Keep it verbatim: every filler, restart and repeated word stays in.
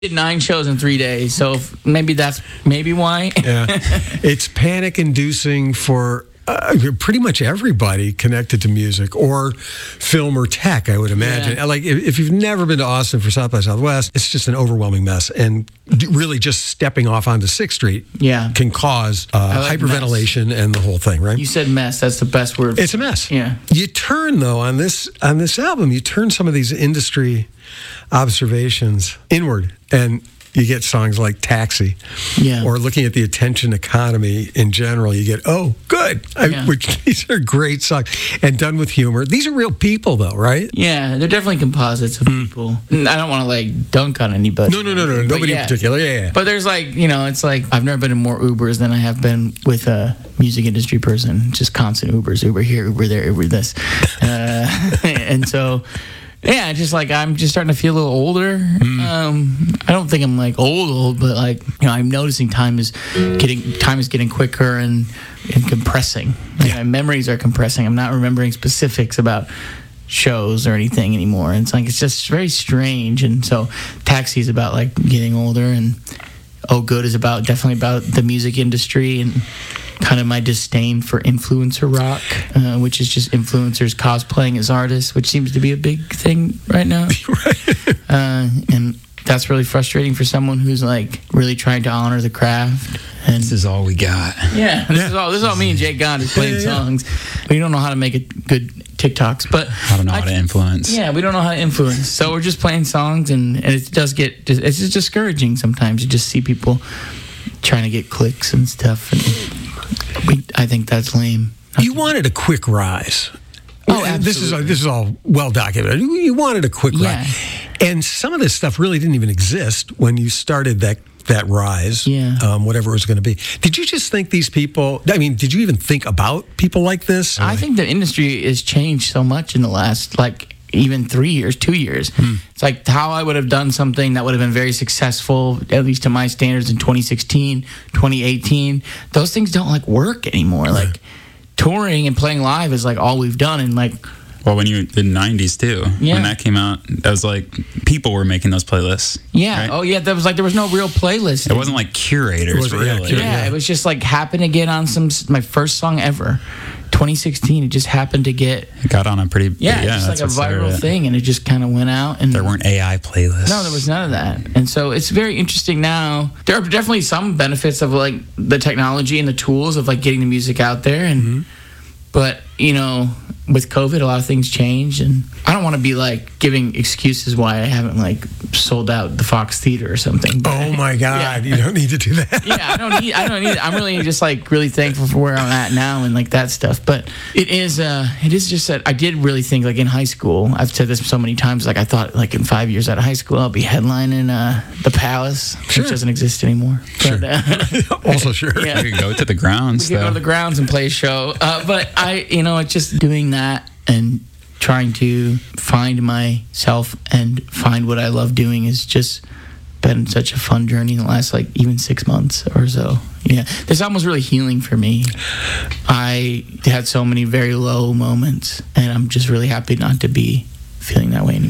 did nine shows in three days, so if- maybe that's maybe why. Yeah, it's panic-inducing for uh, pretty much everybody connected to music or film or tech, I would imagine. Yeah. Like, if, if you've never been to Austin for South by Southwest, it's just an overwhelming mess. And d- really just stepping off onto sixth Street Yeah. can cause uh, like hyperventilation and the whole thing, right? You said mess. That's the best word. It's a mess. Yeah. You turn, though, on this on this album, you turn some of these industry observations inward, and you get songs like Taxi. Yeah. Or looking at the attention economy in general, you get, oh, good. I, Yeah. which, these are great songs. And done with humor. These are real people, though, right? Yeah, they're definitely composites of people. And I don't want to like dunk on anybody. No, no, no, no. But Nobody yeah. in particular. Yeah, yeah. But there's like, you know, it's like I've never been in more Ubers than I have been with a music industry person. Just constant Ubers, Uber here, Uber there, Uber this. Uh, and so, yeah, just like I'm just starting to feel a little older. Um, I don't think I'm like old, old, but like, you know, I'm noticing time is getting time is getting quicker and, and compressing. Like my memories are compressing. I'm not remembering specifics about shows or anything anymore. And it's like it's just very strange. And so Taxi is about like getting older, and Oh Good is about definitely about the music industry and kind of my disdain for influencer rock, uh, which is just influencers cosplaying as artists, which seems to be a big thing right now. uh, and that's really frustrating for someone who's like really trying to honor the craft. And This is all we got. yeah, this is all this is all me and Jake God is playing Yeah, yeah, yeah. songs. We don't know how to make it good TikToks, but I don't know how I- to influence. yeah, we don't know how to influence. So we're just playing songs, and, and it does get it's just discouraging sometimes. You just see people trying to get clicks and stuff, and we, I think that's lame. You wanted a quick rise. Oh, And This is absolutely. this is all well documented. You you wanted a quick Yeah. rise, and some of this stuff really didn't even exist when you started that that rise. Yeah. Um, whatever it was going to be. Did you just think these people? I mean, did you even think about people like this? I think the industry has changed so much in the last, like, even three years, two years. Hmm. It's like how I would have done something that would have been very successful, at least to my standards, in twenty sixteen, twenty eighteen. Those things don't, like, work anymore. Like, touring and playing live is, like, all we've done. And, like, Well, when you the nineties too, Yeah. when that came out, that was like people were making those playlists. yeah. right? Oh, yeah. There was, like, there was no real playlist. It wasn't like curators, It wasn't- yeah, really. curator- Yeah, Yeah. it was just like happened to get on some my first song ever, twenty sixteen. It just happened to get It got on a pretty yeah, yeah just like that's a what started viral it. thing, and it just kind of went out. And There weren't A I playlists. no, there was none of that. And so it's very interesting now. There are definitely some benefits of like the technology and the tools of like getting the music out there, and but you know, with COVID, a lot of things changed, and I don't want to be like giving excuses why I haven't like sold out the Fox Theater or something. but- Oh my God! Yeah. You don't need to do that. yeah, I don't need. I don't need. I'm really just like really thankful for where I'm at now and like that stuff. But it is. Uh, it is just that I did really think like in high school. I've said this so many times. Like I thought like in five years out of high school I'll be headlining uh, the Palace, Sure. which doesn't exist anymore. Sure. But, uh, Also, sure. Yeah. You could go to the grounds. we could go though. to the grounds and play a show. Uh, but I, you know, it's just doing that and trying to find myself and find what I love doing is just been such a fun journey in the last like even six months or so. Yeah, this album was really healing for me. I had so many very low moments, and I'm just really happy not to be feeling that way anymore.